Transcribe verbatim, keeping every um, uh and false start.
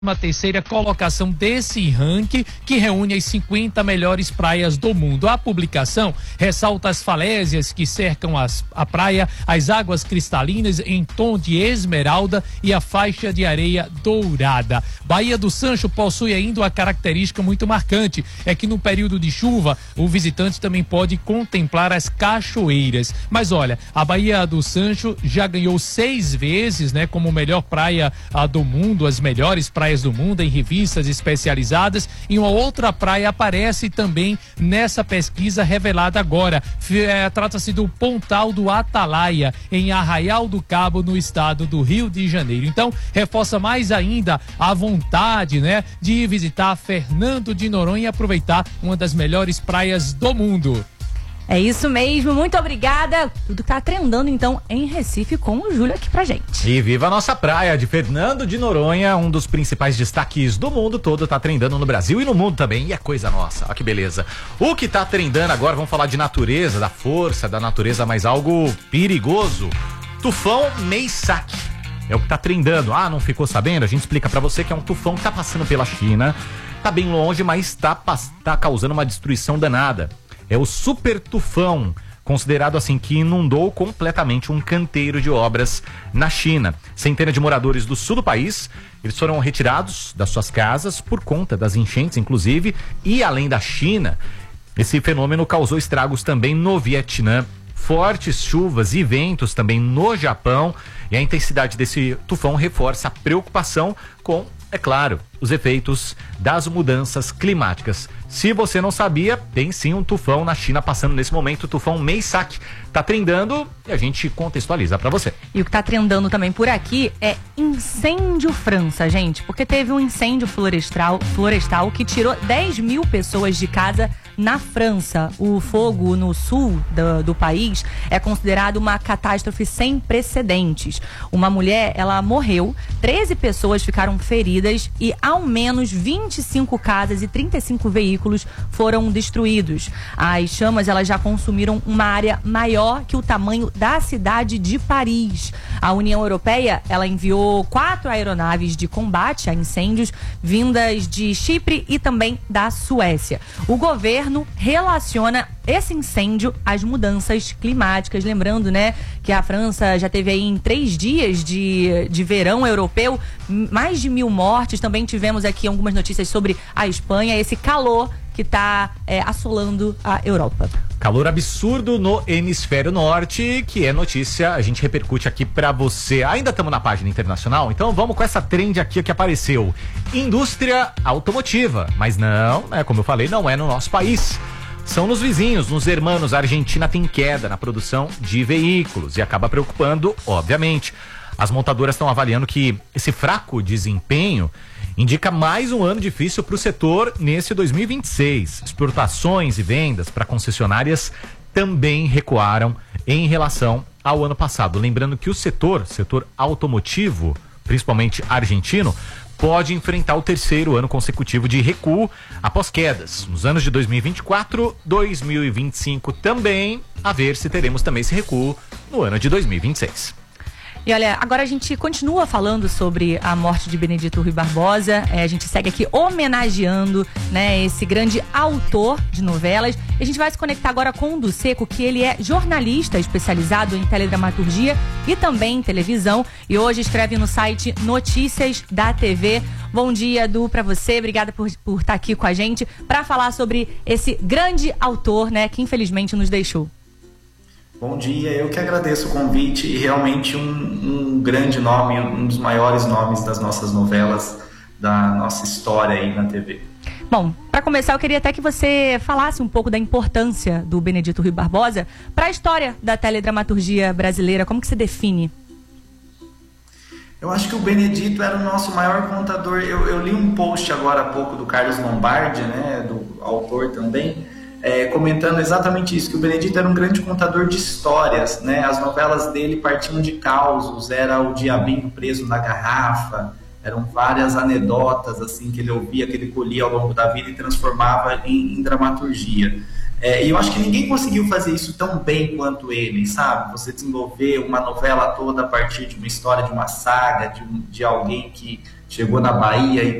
Uma terceira colocação desse ranking, que reúne as cinquenta melhores praias do mundo. A publicação ressalta as falésias que cercam as, a praia, as águas cristalinas em tom de esmeralda e a faixa de areia dourada. Baía do Sancho possui ainda uma característica muito marcante, é que no período de chuva o visitante também pode contemplar as cachoeiras. Mas olha, a Baía do Sancho já ganhou seis vezes, né, como melhor praia a, do mundo, as melhores praias do mundo em revistas especializadas, e uma outra praia aparece também nessa pesquisa revelada agora. É, trata-se do Pontal do Atalaia, em Arraial do Cabo, no estado do Rio de Janeiro. Então, reforça mais ainda a vontade, né, de visitar Fernando de Noronha e aproveitar uma das melhores praias do mundo. É isso mesmo, muito obrigada. Tudo tá trendando então em Recife com o Júlio aqui pra gente. E viva a nossa praia de Fernando de Noronha, um dos principais destaques do mundo todo, tá trendando no Brasil e no mundo também, e é coisa nossa, olha que beleza. O que tá trendando agora, vamos falar de natureza, da força da natureza, mas algo perigoso. Tufão Meisaki é o que tá trendando. Ah, não ficou sabendo? A gente explica pra você que é um tufão que tá passando pela China, tá bem longe, mas tá, tá causando uma destruição danada. É o super tufão, considerado assim, que inundou completamente um canteiro de obras na China. Centenas de moradores do sul do país, eles foram retirados das suas casas por conta das enchentes, inclusive, e além da China, esse fenômeno causou estragos também no Vietnã, fortes chuvas e ventos também no Japão, e a intensidade desse tufão reforça a preocupação com, é claro, os efeitos das mudanças climáticas. Se você não sabia, tem sim um tufão na China passando nesse momento, o tufão Meisaki. Tá trendando e a gente contextualiza pra você. E o que tá trendando também por aqui é incêndio França, gente, porque teve um incêndio florestal, florestal que tirou dez mil pessoas de casa na França. O fogo no sul do, do país é considerado uma catástrofe sem precedentes. Uma mulher, ela morreu, treze pessoas ficaram feridas e ao menos vinte e cinco casas e trinta e cinco veículos foram destruídos. As chamas, elas já consumiram uma área maior que o tamanho da cidade de Paris. A União Europeia, ela enviou quatro aeronaves de combate a incêndios vindas de Chipre e também da Suécia. O governo relaciona esse incêndio às mudanças climáticas, lembrando, né, que a França já teve aí em três dias de, de verão europeu, mais de mil mortes. Também tivemos aqui algumas notícias sobre a Espanha, esse calor que está é, assolando a Europa. Calor absurdo no hemisfério norte, que é notícia, a gente repercute aqui pra você. Ainda estamos na página internacional, então vamos com essa trend aqui que apareceu. Indústria automotiva, mas não, é como eu falei, não é no nosso país. São nos vizinhos, nos hermanos. A Argentina tem queda na produção de veículos e acaba preocupando, obviamente. As montadoras estão avaliando que esse fraco desempenho indica mais um ano difícil para o setor nesse dois mil e vinte e seis. Exportações e vendas para concessionárias também recuaram em relação ao ano passado. Lembrando que o setor, setor automotivo, principalmente argentino, pode enfrentar o terceiro ano consecutivo de recuo após quedas. Nos anos de dois mil e vinte e quatro, dois mil e vinte e cinco também, a ver se teremos também esse recuo no ano de dois mil e vinte e seis. E olha, agora a gente continua falando sobre a morte de Benedito Rui Barbosa. É, a gente segue aqui homenageando, né, esse grande autor de novelas. E a gente vai se conectar agora com o Du Seco, que ele é jornalista especializado em teledramaturgia e também em televisão. E hoje escreve no site Notícias da T V. Bom dia, Du, pra você. Obrigada por, por estar aqui com a gente para falar sobre esse grande autor, né, que infelizmente nos deixou. Bom dia, eu que agradeço o convite e realmente um, um grande nome, um dos maiores nomes das nossas novelas, da nossa história aí na T V. Bom, para começar eu queria até que você falasse um pouco da importância do Benedito Rui Barbosa para a história da teledramaturgia brasileira. Como que você define? Eu acho que o Benedito era o nosso maior contador. Eu, eu li um post agora há pouco do Carlos Lombardi, né, do autor também, É, comentando exatamente isso, que o Benedito era um grande contador de histórias, né? As novelas dele partiam de causos, era o diabinho preso na garrafa, eram várias anedotas assim que ele ouvia, que ele colhia ao longo da vida e transformava em, em dramaturgia. É, e eu acho que ninguém conseguiu fazer isso tão bem quanto ele, sabe? Você desenvolver uma novela toda a partir de uma história, de uma saga, de, um, de alguém que chegou na Bahia e